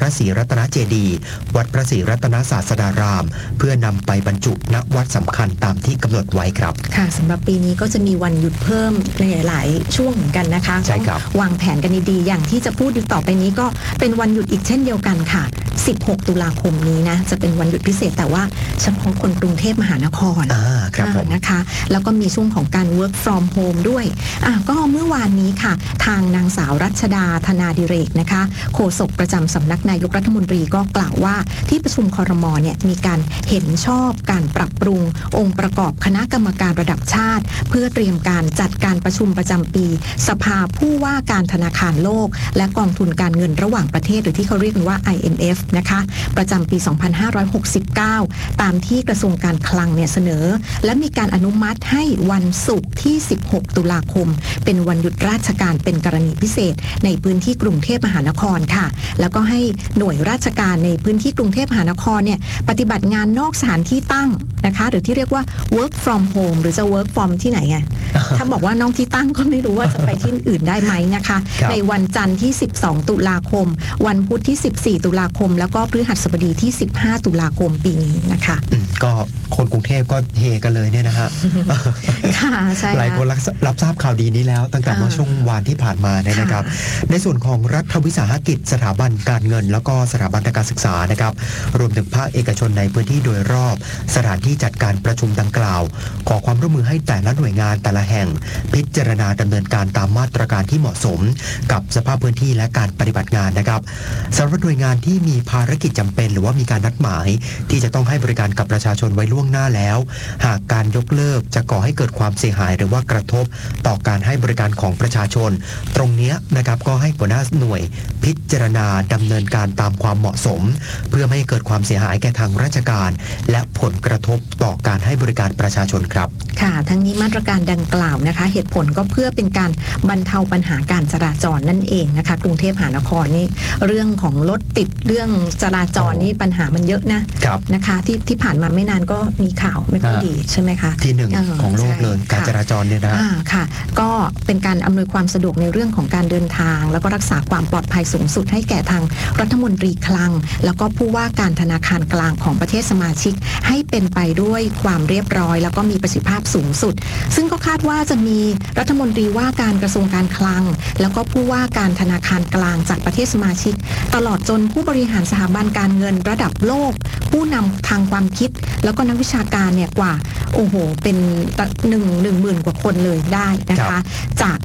ระศรีรัตนเจดีย์วัดพระศรีรัตนศาสดารามเพื่อนำไปบรรจุณวัดสำคัญตามที่กำหนดไว้ครับค่ะสำหรับปีนี้ก็จะมีวันหยุดเพิ่มในหลายช่วงเหมือนกันนะคะใช่ครับวางแผนกันดีๆอย่างที่จะพูดต่อไปนี้ก็เป็นวันหยุดอีกเช่นเดียวกันค่ะ16ตุลาคมนี้นะจะเป็นวันหยุดพิเศษแต่ว่าเฉพาะคนกรุงเทพมหานครครับผมนะคะแล้วก็มีช่วงของการ work from home ด้วยก็เมื่อวานนี้ค่ะทางนางสาวรัชดาธนาดิเรกนะคะโฆษกประจำสำนักนายกรัฐมนตรีก็กล่าวว่าที่ประชุมครม.เนี่ยมีการเห็นชอบการปรับปรุงองค์ประกอบคณะกรรมการระดับชาติเพื่อเตรียมการจัดการประชุมประจำปีสภาผู้ว่าการธนาคารโลกและกองทุนการเงินระหว่างประเทศหรือที่เขาเรียกกันว่า IMF นะคะประจำปี 2569 ตามที่กระทรวงการคลังเนี่ยเสนอและมีการอนุมัติให้วันศุกร์ที่16ตุลาคมเป็นวันหยุดราชการเป็นกรณีพิเศษในพื้นที่กรุงเทพมหานครค่ะแล้วก็ให้หน่วยราชการในพื้นที่กรุงเทพมหานครเนี่ยปฏิบัติงานนอกสถานที่ตั้งนะคะหรือที่เรียกว่า work from home หรือจะ work from ที่ไหนไง ถ้าบอกว่านอกที่ตั้งก็ไม่รู้ว่าจะไปที่อื่นได้ไหมนะคะในวันจันทร์ที่12ตุลาคมวันพุธที่14ตุลาคมแล้วก็พฤหัสบดีที่15ตุลาคมปีนี้นะคะก็คนกรุงเทพก็เฮกันเลยเนี่ยนะฮะค่ะใช่หลายคนรับทราบข่าวดีนี้แล้วตั้งแต่เมื่อช่วงวานที่ผ่านมาเนี่ยนะครับในส่วนของรัฐวิสาหกิจสถาบันการเงินแล้วก็สถาบันการศึกษานะครับรวมถึงภาคเอกชนในพื้นที่โดยรอบสถานที่จัดการประชุมดังกล่าวขอความร่วมมือให้แต่ละหน่วยงานแต่ละแห่งพิจารณาดำเนินการตามมาตรการที่เหมาะสมกับสภาพพื้นที่และการปฏิบัติงานนะครับสำหรับหน่วยงานที่มีภารกิจจำเป็นหรือว่ามีการนัดหมายที่จะต้องให้บริการกับประชาชนไว้ล่วงหน้าแล้วหากการยกเลิกจะก่อให้เกิดความเสียหายหรือว่ากระทบต่อการให้บริการของประชาชนตรงนี้นะครับก็ให้หัวหน้าหน่วยพิจารณาดำเนินการตามความเหมาะสมเพื่อไม่ให้เกิดความเสียหายแก่ทางราชการและผลกระทบต่อการให้บริการประชาชนครับค่ะทั้งนี้มาตรการดังกล่าวนะคะเหตุผลก็เพื่อเป็นการบรรเทาปัญหาการจราจรนั่นเองนะคะกรุงเทพมหานครนี่เรื่องของรถติดเรื่องจราจรนี่ปัญหามันเยอะนะนะคะที่ผ่านมาไม่นานก็มีข่าวไม่ค่อยดีใช่ไหมคะที่หนึ่งของโลกเลยการจราจรเนี่ยนะค่ะก็เป็นการอำนวยความสะดวกในเรื่องของการเดินทางแล้วก็รักษาความปลอดภัยสูงสุดให้แก่ทางรัฐมนตรีคลังแล้วก็ผู้ว่าการธนาคารกลางของประเทศสมาชิกให้เป็นไปด้วยความเรียบร้อยแล้วก็มีประสิทธิภาพสูงสุดซึ่งก็คาดว่าจะมีรัฐมนตรีว่าการกระทรวงการคลังแล้วก็ผู้ว่าการธนาคารกลางจากประเทศสมาชิกตลอดจนผู้บริหารสถาบันการเงินระดับโลกผู้นำทางความคิดแล้วก็นักวิชาการเนี่ยกว่าเป็น10,000 กว่าคนเลยได้นะคะจาก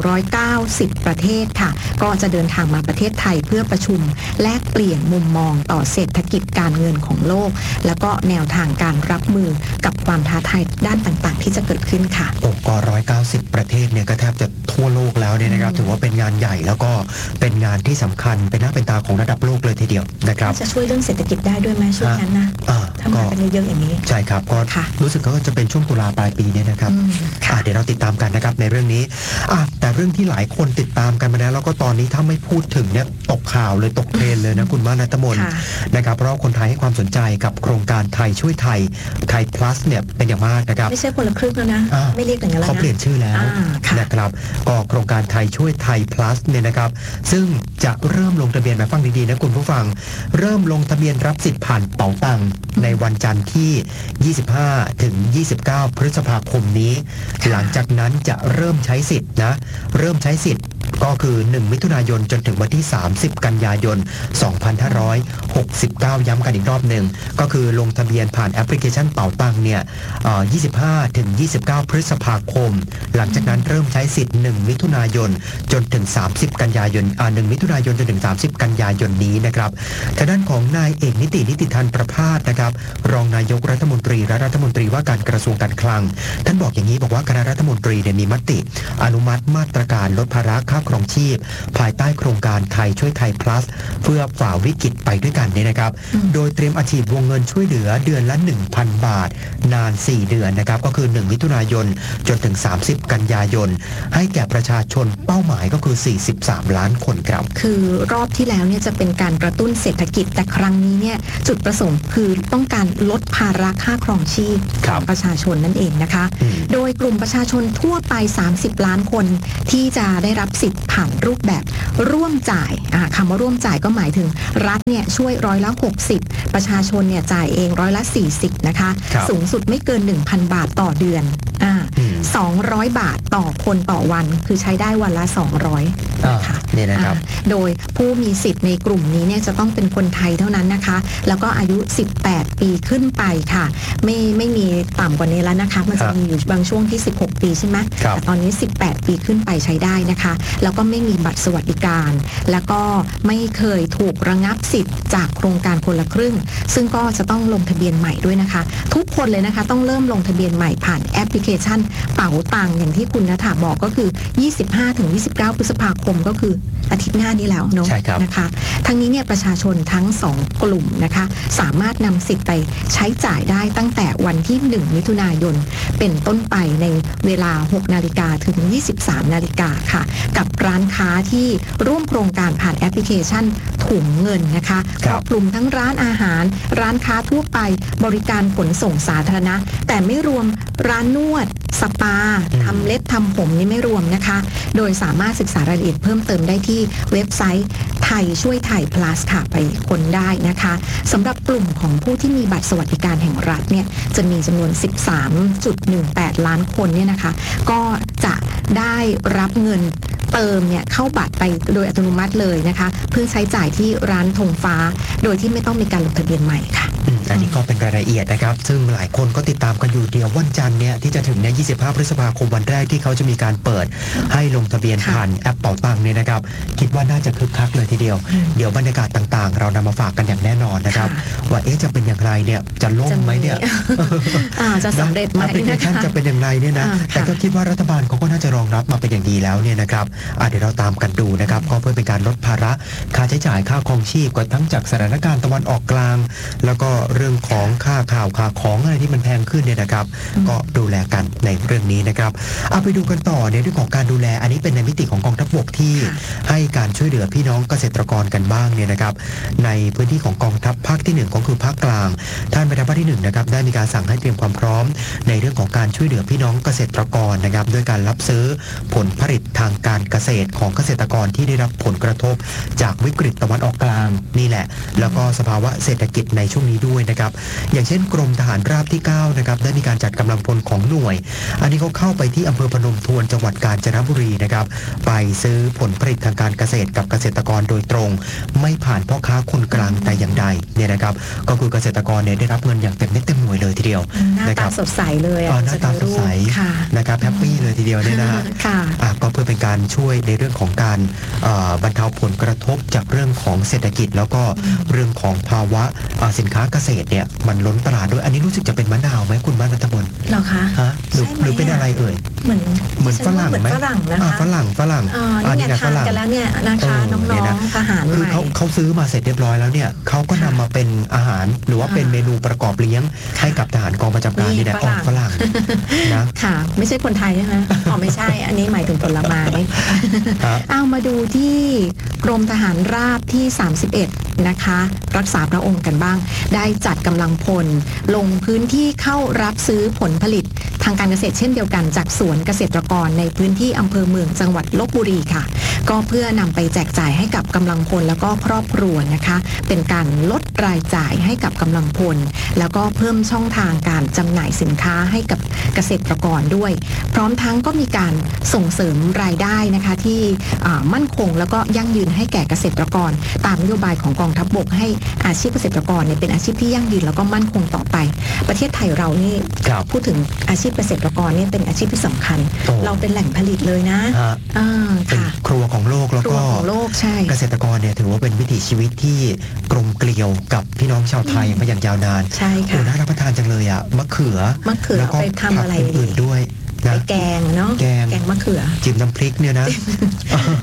190ประเทศค่ะก็จะเดินทางมาประเทศไทยเพื่อประชุมแลกเปลี่ยนมุมมองต่อเศรษฐกิจการเงินของโลกแล้วก็แนวทางการรับมือกับความท้าทายด้านต่างๆที่จะเกิดขึ้นค่ะก็190ประเทศเนี่ยก็แทบจะทั่วโลกแล้วเนี่ยนะครับถือว่าเป็นงานใหญ่แล้วก็เป็นงานที่สำคัญเป็นหน้าเป็นตาของระดับโลกเลยทีเดียวนะครับจะช่วยเรื่องเศรษฐกิจได้ด้วยไหมช่วงนั้นนะถ้ามากันเยอะๆอย่างนี้ใช่ครับก็รู้สึกก็จะเป็นช่วงตุลาปลายปีเนี่ยนะครับเดี๋ยวเราติดตามกันนะครับในเรื่องนี้แต่เรื่องที่หลายคนติดตามกันมาแล้วก็ตอนนี้ถ้าไม่พูดถึงเนี่ยตกข่าวเลยตกเทรนเลยนะคุณมานัทมนต์นะครับเพราะคนไทยให้ความสนใจกับโครงการไทยช่วยไทย plus เนี่ยเป็นอย่างมากนะครับไม่ใช่คนละครึ่งแล้วนะไม่เรียกอย่างนั้นแล้วนะเขาเปลี่ยนชื่อแล้วนะครับก็โครงการไทยช่วยไทย plus เนี่ยนะครับซึ่งจะเริ่มลงทะเบียนมาฟังดีๆนะคุณผู้ฟังเริ่มลงทะเบียนรับสิทธิ์ผ่านเป๋าตังค์ในวันจันทร์ที่25ถึง29พฤษภาคมนี้หลังจากนั้นจะเริ่มใช้สิทธิ์เริ่มใช้สิทธิ์ก็คือ1มิถุนายนจนถึงวันที่30กันยายน2569ย้ำกันอีกรอบหนึ่งก็คือลงทะเบียนผ่านแอปพลิเคชันเป๋าตังค์เนี่ย25ถึง29พฤษภาคมหลังจากนั้นเริ่มใช้สิทธิ์1มิถุนายนจนถึง30กันยายน1มิถุนายนจนถึง30กันยายนนี้นะครับทางด้านของนายเอกนิติธันประภาสนะครับรองนายกรัฐมนตรีและรัฐมนตรีว่าการกระทรวงการคลังท่านบอกอย่างนี้บอกว่าคณะรัฐมนตรีเนี่ยมีมติอนุมัติมาตรการลดภาระค่าครองชีพภายใต้โครงการไทยช่วยไทย plus เพื่อฝ่าวิกฤตไปด้วยกันเนี่ยนะครับโดยเตรียมอาชีพวงเงินช่วยเหลือเดือนละ 1,000 บาทนาน4เดือนนะครับก็คือ1มิถุนายนจนถึง30กันยายนให้แก่ประชาชนเป้าหมายก็คือ43ล้านคนครับคือรอบที่แล้วเนี่ยจะเป็นการกระตุ้นเศรษฐกิจแต่ครั้งนี้เนี่ยจุดประสงค์คือต้องการลดภาระค่าครองชีพของประชาชนนั่นเองนะคะ โดยกลุ่มประชาชนทั่วไป30ล้านคนที่จะได้รับสิทธิ์ผ่านรูปแบบร่วมจ่ายคำว่าร่วมจ่ายก็หมายถึงรัฐเนี่ยช่วย60%ประชาชนเนี่ยจ่ายเอง40%นะคะสูงสุดไม่เกิน 1,000 บาทต่อเดือน200 บาทต่อคนต่อวันคือใช้ได้วันละ200นะคะนี่นะครับโดยผู้มีสิทธิ์ในกลุ่มนี้เนี่ยจะต้องเป็นคนไทยเท่านั้นนะคะแล้วก็อายุ18ปีขึ้นไปค่ะไม่มีต่ำกว่านี้แล้วนะคะมันจะมีอยู่บางช่วงที่16ปีใช่ไหมแต่ตอนนี้18ปีขึ้นไปใช้ได้นะคะแล้วก็ไม่มีบัตรสวัสดิการแล้วก็ไม่เคยถูกระงับสิทธิ์จากโครงการคนละครึ่งซึ่งก็จะต้องลงทะเบียนใหม่ด้วยนะคะทุกคนเลยนะคะต้องเริ่มลงทะเบียนใหม่ผ่านแอปพลิเคชันเป๋าตังอย่างที่คุณณฐาบอกก็คือ 25-29 พฤษภาคมก็คืออาทิตย์หน้านี้แล้วเนาะนะคะทั้งนี้เนี่ยประชาชนทั้ง2กลุ่มนะคะสามารถนำสิทธิ์ไปใช้จ่ายได้ตั้งแต่วันที่1มิถุนายนเป็นต้นไปในเวลา 6 นาฬิกาถึง 23 นาฬิกาค่ะกับร้านค้าที่ร่วมโครงการผ่านแอปพลิเคชันถุงเงินนะคะครอบคลุมทั้งร้านอาหารร้านค้าทั่วไปบริการขนส่งสาธารณะแต่ไม่รวมร้านนวดสปาทำเล็บทำผมนี่ไม่รวมนะคะโดยสามารถศึกษารายละเอียดเพิ่มเติมได้ที่เว็บไซต์ไทยช่วยไทย plus ค่ะไปค้นได้นะคะสำหรับกลุ่มของผู้ที่มีบัตรสวัสดิการแห่งรัฐเนี่ยจะมีจำนวน 13.18 ล้านคนเนี่ยนะคะก็จะได้รับเงินเติมเนี่ยเข้าบัตรไปโดยอัตโนมัติเลยนะคะเพื่อใช้จ่ายที่ร้านธงฟ้าโดยที่ไม่ต้องมีการลงทะเบียนใหม่ค่ะอันนี้ก็เป็นรายละเอียดนะครับซึ่งหลายคนก็ติดตามกันอยู่เดียววันจันทร์เนี่ยที่จะถึงใน25 พฤษภาคมวันแรกที่เขาจะมีการเปิดให้ลงทะเบียนผ่านแอปเป๋าตังเนี่ยนะครับคิดว่าน่าจะคึกคักเลยทีเดียวเดี๋ยวบรรยากาศต่างๆเรานำมาฝากกันอย่างแน่นอนนะครับว่าจะเป็นอย่างไรเนี่ยจะล่มไหมเนี่ยจะสำเร็จไหมนะคะจะเป็นอย่างไรเนี่ยนะแต่ก็คิดว่ารัฐบาลเขาก็น่าจะรองรับมาเป็นอย่างดีแล้วเนี่ยนะครับเดี๋ยวเราตามกันดูนะครับก็เพื่อเป็นการลดภาระค่าใช้จ่ายค่าครองชีพก็ทั้งจากสถานการณ์ตะวันออกกลางแล้วก็เรื่องของค่าข่าวค่าของอะไรที่มันแพงขึ้นเนี่ยนะครับก็ดูแลกันในเรื่องนี้นะครับเอาไปดูกันต่อในเรื่องของการดูแลอันนี้เป็นในมิติของกองทัพบกที่ให้การช่วยเหลือพี่น้องเกษตรกรกันบ้างเนี่ยนะครับในพื้นที่ของกองทัพภาคที่1ก็คือภาคกลางท่านแม่ทัพภาคที่1นะครับได้มีการสั่งให้เตรียมความพร้อมในเรื่องของการช่วยเหลือพี่น้องเกษตรกรนะครับด้วยการรับซื้อผลผลิตทางการเกษตรของเกษตรกรที่ได้รับผลกระทบจากวิกฤตตะวันออกกลางนี่แหละแล้วก็สภาวะเศรษฐกิจในช่วงนี้ด้วยนะครับอย่างเช่นกรมทหารราบที่9นะครับได้มีการจัดกำลังพลของหน่วยอันนี้เขาเข้าไปที่อำเภอพนมทวนจังหวัดกาญจนบุรีนะครับไปซื้อผลผลิตทางการเกษตรกับเกษตรกรโดยตรงไม่ผ่านพ่อค้าคนกลางแต่อย่างใดเนี่ยนะครับก็คือเกษตรกรเนี่ยได้รับเงินอย่างเต็มเม็ดเต็มหน่วยเลยทีเดียวนะครับหน้าตาสดใสเลยหน้าตาสดใสนะครับแฮปปี้เลยทีเดียวเนี่ยนะก็เพื่อเป็นการช่วยในเรื่องของการบรรเทาผลกระทบจากเรื่องของเศรษฐกิจแล้วก็เรื่องของภาวะสินค้าเกษตรเนี่ยมันล้นตลาดด้วยอันนี้รู้สึกจะเป็นมะนาวไหมคุณบ้านรัตบลเหรอคะหรือเป็นอะไรเอ่ยเหมือนฝรั่งไหมฝรั่งนะคะฝรั่งนี่ไงทานกันแล้วเนี่ยนะคะน้องๆทหารคือเขาซื้อมาเสร็จเรียบร้อยแล้วเนี่ยเขาก็นำมาเป็นอาหารหรือว่าเป็นเมนูประกอบเลี้ยงให้กับทหารกองประจำการนี่แหละฝรั่งนะค่ะไม่ใช่คนไทยใช่ไหมไม่ใช่อันนี้หมายถึงผลไม้เอามาดูที่กรมทหารราบที่31นะคะรักษาพระองค์กันบ้างได้จัดกำลังพลลงพื้นที่เข้ารับซื้อผลผลิตทางการเกษตรเช่นเดียวกันจากสวนเกษตรกรในพื้นที่อำเภอเมืองจังหวัดลพบุรีค่ะก็เพื่อนำไปแจกจ่ายให้กับกำลังพลแล้วก็ครอบครัวนะคะเป็นการลดรายจ่ายให้กับกำลังพลแล้วก็เพิ่มช่องทางการจำหน่ายสินค้าให้กับเกษตรกรด้วยพร้อมทั้งก็มีการส่งเสริมรายได้นะคะที่มั่นคงแล้วก็ยั่งยืนให้แก่เกษตรกรตามนโยบายของกองทัพบกให้อาชีพเกษตรกรเนี่ยเป็นอาชีพที่ยั่งยืนแล้วก็มั่นคงต่อไปประเทศไทยเรานี่พูดถึงอาชีพเกษตรกรนี่เป็นอาชีพที่สำคัญเราเป็นแหล่งผลิตเลยนะเป็นครัวของโลกแล้วก็เกษตรกรเนี่ยถือว่าเป็นวิถีชีวิตที่กลมเกลียวกับพี่น้องชาวไทยมาอย่างยาวนานใช่ค่ะน่ารับประทานจังเลยอ่ะมะเขือแล้วก็ไปทำอะไรอื่นด้วยไปแกงเนาะแกงมะเขือจิ้มน้ำพริกเนี่ยนะ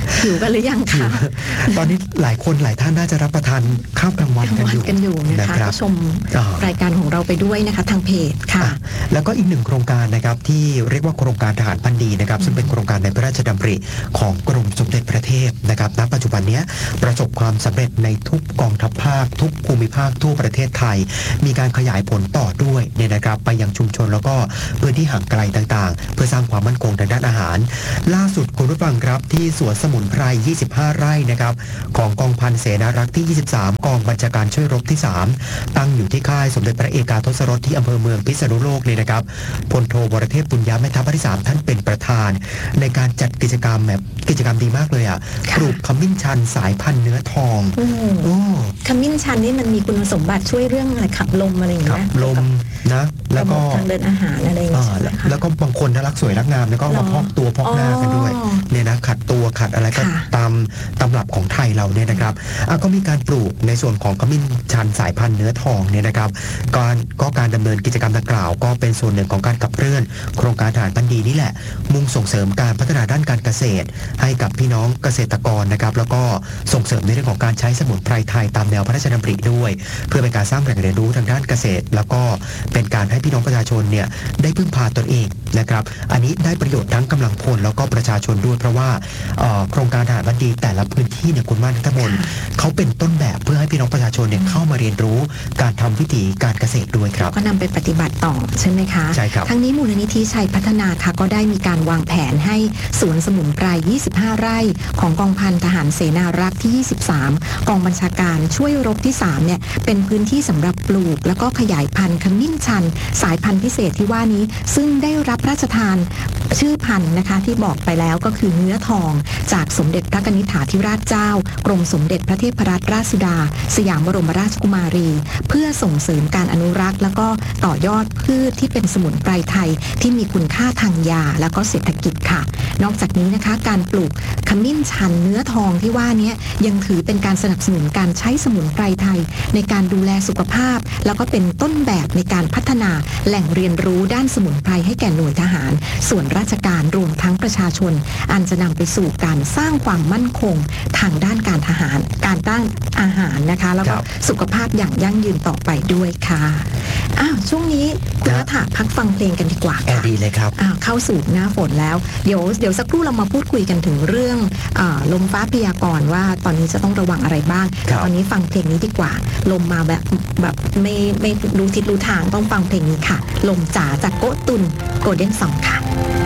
หิวกันหรือยังคะตอนนี้หลายคนหลายท่านน่าจะรับประทานข้าวกลางวันกันอยู่นะคะก็ชมรายการของเราไปด้วยนะคะทางเพจค่ะแล้วก็อีกหนึ่งโครงการนะครับที่เรียกว่าโครงการทหารพันธุ์ดีนะครับซึ่งเป็นโครงการในพระราชดำริของกรมสมเด็จพระเทพนะครับณปัจจุบันนี้ประสบความสำเร็จในทุกกองทัพภาคทุกภูมิภาคทั่วประเทศไทยมีการขยายผลต่อด้วยเนี่ยนะครับไปยังชุมชนแล้วก็พื้นที่ห่างไกลต่างๆเพื่อสร้างความมั่นคงทางด้านอาหารล่าสุดคุณผู้ฟังครับที่สวนสมุนไพร25 ไร่นะครับของกองพันเสนารักษ์ที่ 23 กองบัญชาการช่วยรบที่ 3 ตั้งอยู่ที่ค่ายสมเด็จพระเอกาทศรสที่อำเภอเมืองพิษณุโลกเลยนะครับพลโทวรเทพปุญญาแม่ทัพภาคที่ 3ท่านเป็นประธานในการจัดกิจกรรมแบบกิจกรรมดีมากเลยอ่ะปลูกขมิ้นชันสายพันธุ์เนื้อทองขมิ้นชันนี่มันมีคุณสมบัติช่วยเรื่องอะไรขับลมอะไรอย่างเงี้ยขับลมนะแล้วก็ทางเดินอาหารอะไรอย่างเงี้ยแล้วก็บางคนถ้ารักสวยรักงามแล้วก็มาพอกตัวพอกหน้ากันด้วยเนี่ยนะขัดตัวขัดอะไรก็ตามตำรับของไทยเราเนี่ยนะครับก็มีการปลูกในส่วนของขมิ้นชันสายพันธุ์เนื้อทองเนี่ยนะครับการดำเนินกิจกรรมดังกล่าวก็เป็นส่วนหนึ่งของการขับเคลื่อนโครงการทหารพันธุ์ดีนี่แหละมุ่งส่งเสริมการพัฒนาด้านการเกษตรให้กับพี่น้องเกษตรกรนะครับแล้วก็ส่งเสริมในเรื่องของการใช้สมุนไพรไทยตามแนวพระราชดำริด้วยเพื่อเป็นการสร้างแหล่งเรียนรู้ทางด้านเกษตรแล้วก็เป็นการให้พี่น้องประชาชนเนี่ยได้พึ่งพาตนเองนะครับอันนี้ได้ประโยชน์ทั้งกำลังพลแล้วก็ประชาชนด้วยเพราะว่าโครงการทหารพันธุ์ดีแต่ละพื้นที่เนี่ยคุณม่านทั้งหมดเขาเป็นต้นแบบเพื่อให้พี่น้องประชาชนเนี่ยเข้ามาเรียนรู้การทำวิถีการเกษตรด้วยครับก็นำไปปฏิบัติต่อใช่ไหมคะใช่ครับทั้งนี้มูลนิธิชัยพัฒนาค่ะก็ได้มีการวางแผนให้สวนสมุนไพร25 ไร่ของกองพันทหารเสนารักษ์ที่ 23 กองบัญชาการช่วยรบที่ 3 เนี่ยเป็นพื้นที่สำหรับปลูกแล้วก็ขยายพันธุ์ขมิ้นชันสายพันธุ์พิเศษที่ว่านี้ซึ่งได้รับพระราชทานชื่อพันธุ์นะคะที่บอกไปแล้วก็คือเนื้อทองจากสมเด็จพระกนิษฐาธิราชเจ้ากรมสมเด็จพระเทพรัตนราชสุดาสยามบรมราชกุมารีเพื่อส่งเสริมการอนุรักษ์แล้วก็ต่อยอดพืชที่เป็นสมุนไพรไทยที่มีคุณค่าทางยาแล้วก็เศรษฐกิจค่ะนอกจากนี้นะคะการปลูกขมิ้นชันเนื้อทองที่ว่านี้ยังถือเป็นการสนับสนุนการใช้สมุนไพรไทยในการดูแลสุขภาพแล้วก็เป็นต้นแบบในการพัฒนาแหล่งเรียนรู้ด้านสมุนไพรให้แก่หน่วยทหารส่วนราชการรวมทั้งประชาชนอันจะนำไปสู่การสร้างความมั่นคงทางด้านการทหารการด้านอาหารนะคะแล้วก็สุขภาพอย่างยั่งยืนต่อไปด้วยค่ะช่วงนี้คุณณฐาพักฟังเพลงกันดีกว่าค่ะดีเลยครับเข้าสู่หน้าฝนแล้วเดี๋ยวสักครู่เรามาพูดคุยกันถึงเรื่องลมฟ้าพยากรณ์ว่าตอนนี้จะต้องระวังอะไรบ้างแต่ตอนนี้ฟังเพลงนี้ดีกว่าลมมาแบบไม่รู้ทิศรู้ทางต้องฟังเพลงนี้ค่ะลมจ๋าจากโกตุนโกลเด้นซองค่ะ